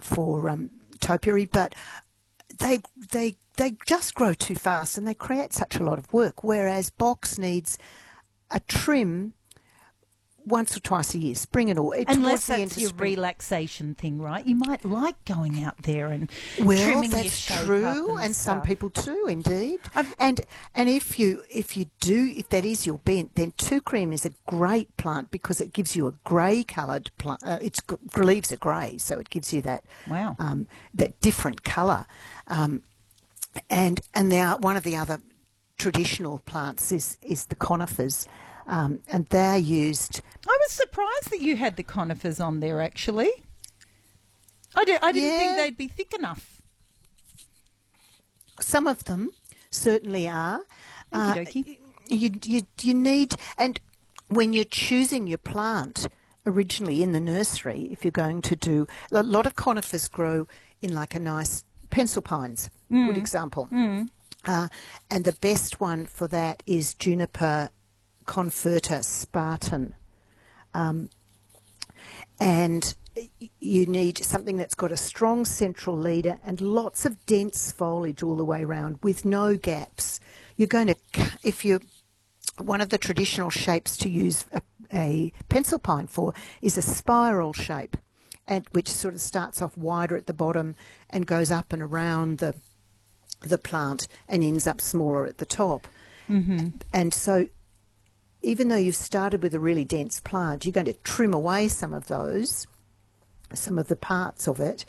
topiary, but they just grow too fast and they create such a lot of work, whereas box needs a trim once or twice a year, spring and all. Unless that's your relaxation thing, right? You might like going out there and trimming your shape up and some people do, indeed. And if that is your bent, then two cream is a great plant because it gives you a grey-coloured plant. Leaves are grey, so it gives you that that different colour. And now one of the other traditional plants is the conifers. And they're used. I was surprised that you had the conifers on there, actually. I didn't think they'd be thick enough. Some of them certainly are. Okey-dokey. You need, and when you're choosing your plant originally in the nursery, if you're going to do, a lot of conifers grow in like a nice pencil pines, good example. And the best one for that is Juniper conferta Spartan, and you need something that's got a strong central leader and lots of dense foliage all the way around with no gaps. You're going to, one of the traditional shapes to use a pencil pine for is a spiral shape, and which sort of starts off wider at the bottom and goes up and around the plant and ends up smaller at the top. And so even though you've started with a really dense plant, you're going to trim away some of the parts of it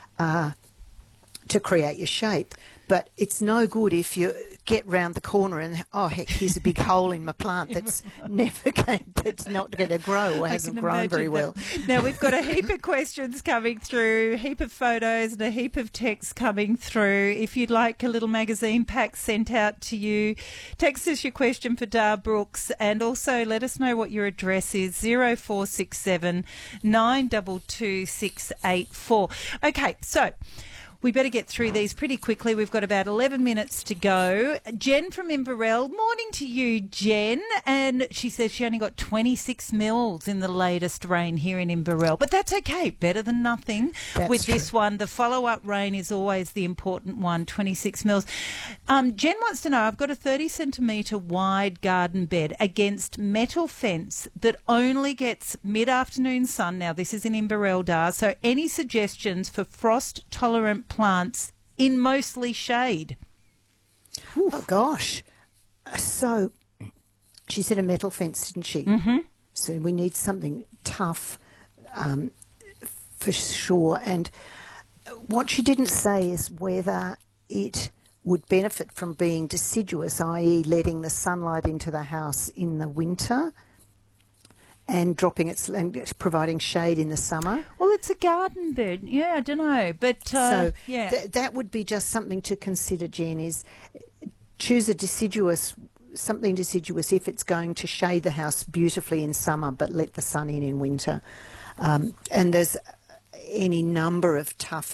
to create your shape. But it's no good if you get round the corner and, oh, heck, here's a big hole in my plant that's that's not going to grow or hasn't grown very well. Now, we've got a heap of questions coming through, a heap of photos and a heap of texts coming through. If you'd like a little magazine pack sent out to you, text us your question for Dar Brooks, and also let us know what your address is, 0467 922 684. Okay, so we better get through these pretty quickly. We've got about 11 minutes to go. Jen from Inverell. Morning to you, Jen. And she says she only got 26 mils in the latest rain here in Inverell. But that's okay. Better than nothing. With this one. The follow-up rain is always the important one, 26 mils. Jen wants to know, I've got a 30-centimetre wide garden bed against metal fence that only gets mid-afternoon sun. Now, this is in Inverell, Dar. So any suggestions for frost-tolerant plants in mostly shade? Oh, gosh. So she said a metal fence, didn't she? So we need something tough for sure. And what she didn't say is whether it would benefit from being deciduous, i.e. letting the sunlight into the house in the winter and providing shade in the summer. Well, it's a garden bed. Yeah, I don't know. But, that would be just something to consider, Jen, is choose something deciduous if it's going to shade the house beautifully in summer but let the sun in winter. And there's any number of tough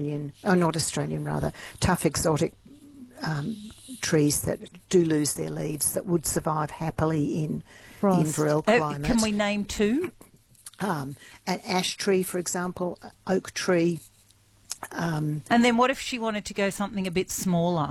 tough exotic trees that do lose their leaves that would survive happily in the Inverell climate. Can we name two? An ash tree, for example, oak tree. And then what if she wanted to go something a bit smaller?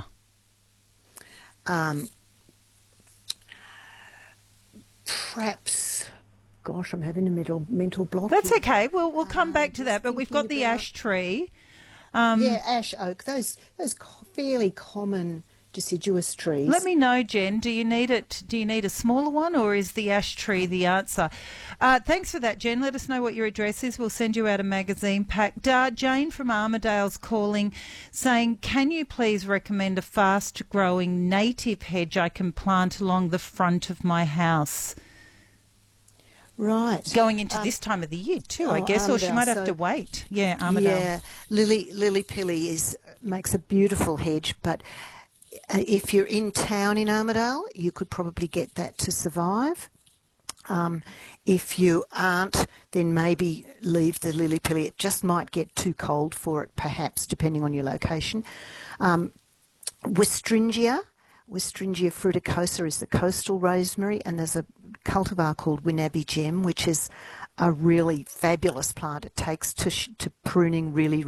Perhaps, gosh, I'm having a mental block. That's okay. We'll come back to that. But we've got the ash tree. Ash, oak, those fairly common deciduous trees. Let me know, Jen. Do you need a smaller one, or is the ash tree the answer? Thanks for that, Jen. Let us know what your address is. We'll send you out a magazine pack. Jane from Armidale's calling, saying, can you please recommend a fast-growing native hedge I can plant along the front of my house? Right. Going into this time of the year too, I guess, Armidale, or she might have to wait. Yeah, Armidale. Yeah, Lily Pilly makes a beautiful hedge, but if you're in town in Armidale, you could probably get that to survive. If you aren't, then maybe leave the Lily Pilly. It just might get too cold for it, perhaps, depending on your location. Westringia fruticosa is the coastal rosemary, and there's a cultivar called Winabi Gem, which is a really fabulous plant. It takes to pruning really